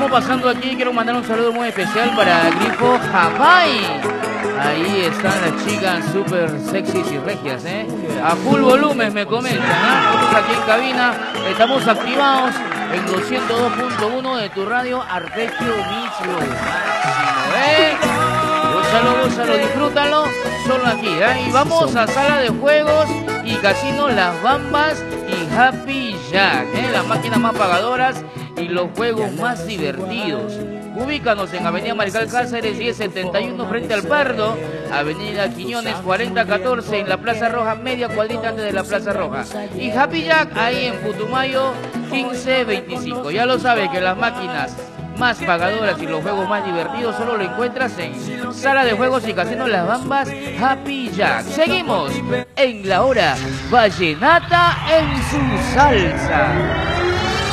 pasando aquí, quiero mandar un saludo muy especial para Grifo Hawaii. Ahí están las chicas súper sexys y regias, ¿eh? A full volumen me comentan, ¿eh? Nosotros aquí en cabina estamos activados en 202.1 de tu radio Arpegio Mix lo máximo, ¿eh? Gózalo, disfrútalo, solo aquí, ¿eh? Y vamos a sala de juegos y casino Las Bambas y Happy Jack, ¿eh? Las máquinas más pagadoras y los juegos más divertidos. Ubícanos en Avenida Mariscal Cáceres 1071 frente al Pardo, Avenida Quiñones 4014 en la Plaza Roja, media cuadrita antes de la Plaza Roja. Y Happy Jack ahí en Putumayo 1525. Ya lo sabes que las máquinas más pagadoras y los juegos más divertidos solo lo encuentras en Sala de Juegos y Casino Las Bambas Happy Jack. Seguimos en la hora vallenata en su salsa.